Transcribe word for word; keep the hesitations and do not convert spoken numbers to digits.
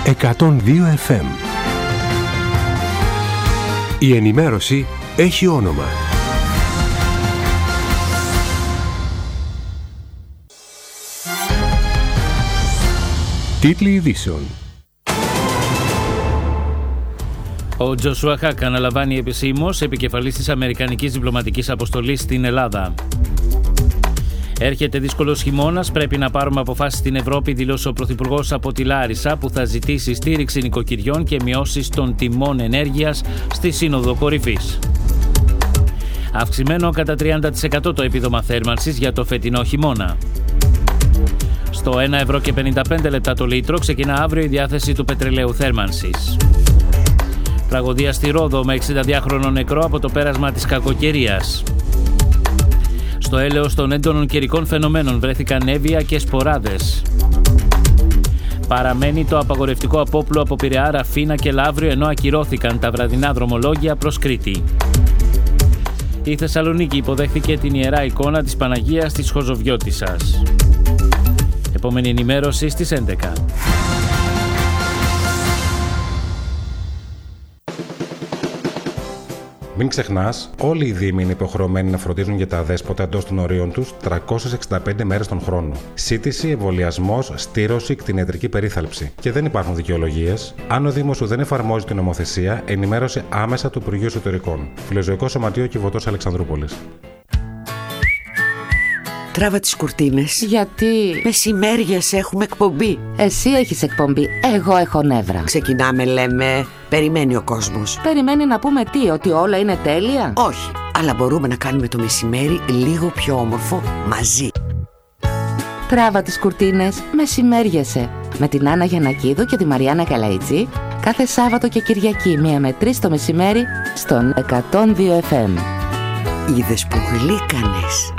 εκατόν δύο εφ εμ. Η ενημέρωση έχει όνομα. Τίτλοι ειδήσεων. Ο Τζοσούα Χακ αναλαμβάνει επισήμως επικεφαλής της Αμερικανικής Διπλωματικής Αποστολής στην Ελλάδα. Έρχεται δύσκολος χειμώνας, πρέπει να πάρουμε αποφάσεις στην Ευρώπη, δήλωσε ο Πρωθυπουργός από τη Λάρισα, που θα ζητήσει στήριξη νοικοκυριών και μειώσεις των τιμών ενέργειας στη Σύνοδο Κορυφής. Αυξημένο κατά τριάντα τοις εκατό το επίδομα θέρμανσης για το φετινό χειμώνα. Στο ένα ευρώ και πενήντα πέντε λεπτά το λίτρο ξεκινά αύριο η διάθεση του πετρελαίου θέρμανσης. Τραγωδία στη Ρόδο με εξηνταδυάχρονο νεκρό από το πέρασμα της κακοκαιρίας. Στο έλεος των έντονων καιρικών φαινομένων βρέθηκαν έβια και σποράδες. Παραμένει το απαγορευτικό απόπλου από Πειραιά, Ραφίνα και Λαύριο, ενώ ακυρώθηκαν τα βραδινά δρομολόγια προς Κρήτη. Η Θεσσαλονίκη υποδέχθηκε την Ιερά Εικόνα της Παναγίας της Χοζοβιώτισσας. Επόμενη ενημέρωση στις έντεκα. Μην ξεχνάς, όλοι οι δήμοι είναι υποχρεωμένοι να φροντίζουν για τα αδέσποτα εντός των ορίων τους τριακόσιες εξήντα πέντε μέρες τον χρόνο. Σύτηση, εμβολιασμός, στήρωση, κτηνιατρική περίθαλψη. Και δεν υπάρχουν δικαιολογίες. Αν ο Δήμος σου δεν εφαρμόζει την νομοθεσία, ενημέρωσε άμεσα του Υπουργείου Εσωτερικών. Φιλοζωικό Σωματείο Κιβωτός Αλεξανδρούπολης. Τράβα τις κουρτίνες. Γιατί? Μεσημέριας έχουμε εκπομπή. Εσύ έχεις εκπομπή, εγώ έχω νεύρα. Ξεκινάμε, λέμε. Περιμένει ο κόσμος. Περιμένει να πούμε τι, ότι όλα είναι τέλεια? Όχι, αλλά μπορούμε να κάνουμε το μεσημέρι λίγο πιο όμορφο μαζί. Τράβα τις κουρτίνες, μεσημέριασε. Με την Άννα Γιαννακίδου και τη Μαριάννα Καλαϊτζή, κάθε Σάββατο και Κυριακή μία με τρεις το μεσημέρι στον εκατόν δύο εφ εμ. Είδες που γλύκανες.